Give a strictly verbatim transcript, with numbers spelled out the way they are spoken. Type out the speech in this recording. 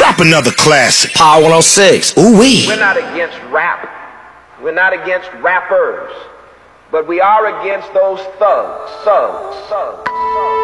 Drop another classic. Power one oh six. Ooh wee. We're not against rap. We're not against rappers. But we are against those thugs, thugs, thugs, thugs.